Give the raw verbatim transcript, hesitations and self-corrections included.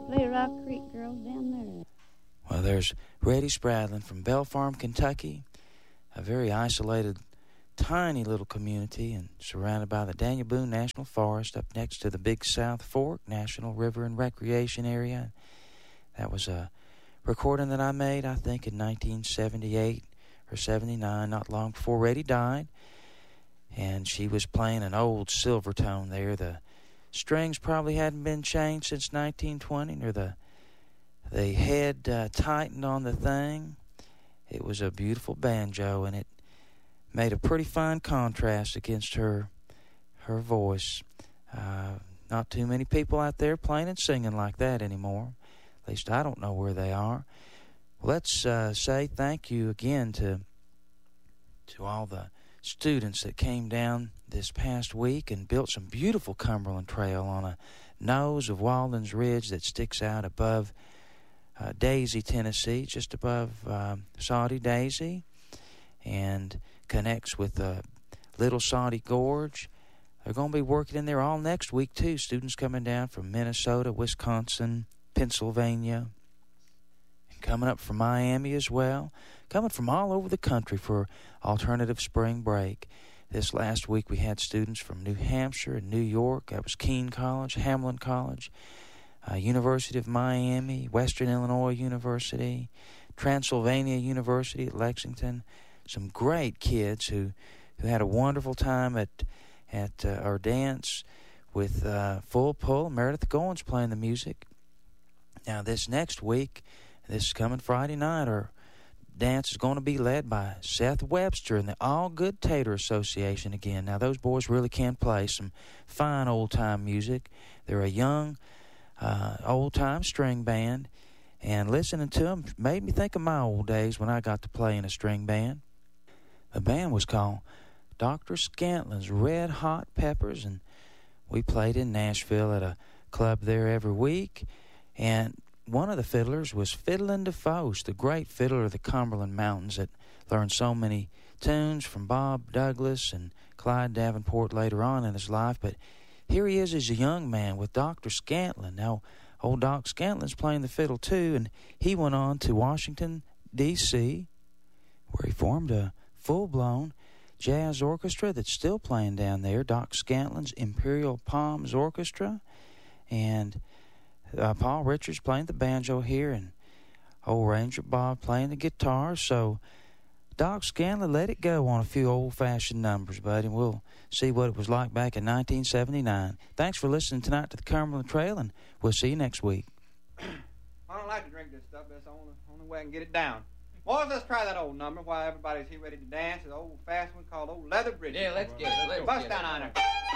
play Rock Creek girls down there. Well, there's Reddy Spradlin from Bell Farm, Kentucky, a very isolated, tiny little community and surrounded by the Daniel Boone National Forest up next to the Big South Fork National River and Recreation Area. That was a recording that I made, I think, in nineteen seventy-eight or seventy-nine, not long before Reddy died. And she was playing an old Silvertone there. The strings probably hadn't been changed since nineteen twenty, or the the head uh, tightened on the thing. It was a beautiful banjo, and it made a pretty fine contrast against her her voice. Uh, not too many people out there playing and singing like that anymore. At least I don't know where they are. Let's uh, say thank you again to to all the students that came down this past week and built some beautiful Cumberland Trail on a nose of Walden's Ridge that sticks out above uh, Daisy, Tennessee, just above uh, Soddy Daisy, and connects with uh, Little Soddy Gorge. They're going to be working in there all next week, too. Students coming down from Minnesota, Wisconsin, Pennsylvania, and coming up from Miami as well, coming from all over the country for alternative spring break. This last week we had students from New Hampshire and New York. That was Keene College, Hamlin College, uh, University of Miami, Western Illinois University, Transylvania University at Lexington. Some great kids who, who had a wonderful time at at uh, our dance with uh, Full Pull. Meredith Goins playing the music. Now this next week, this coming Friday night, our dance is going to be led by Seth Webster and the All Good Tater Association again. Now those boys really can play some fine old-time music. They're a young, uh, old-time string band, and listening to them made me think of my old days when I got to play in a string band. The band was called Doctor Scantlin's Red Hot Peppers, and we played in Nashville at a club there every week. And one of the fiddlers was Fiddlin' DeFoe, the great fiddler of the Cumberland Mountains that learned so many tunes from Bob Douglas and Clyde Davenport later on in his life. But here he is as a young man with Doctor Scantlin. Now, old Doc Scantlin's playing the fiddle too, and he went on to Washington, D C, where he formed a full-blown jazz orchestra that's still playing down there, Doc Scantlin's Imperial Palms Orchestra. And uh, Paul Richards playing the banjo here, and old Ranger Bob playing the guitar. So Doc Scantlin let it go on a few old-fashioned numbers, buddy, and we'll see what it was like back in nineteen seventy-nine. Thanks for listening tonight to the Cumberland Trail, and we'll see you next week. I don't like to drink this stuff, but it's the only, only way I can get it down. Boys, let's try that old number while everybody's here ready to dance. It's an old-fashioned one called Old Leather Bridges. Yeah, let's get it. Let's Bust get down it. on her.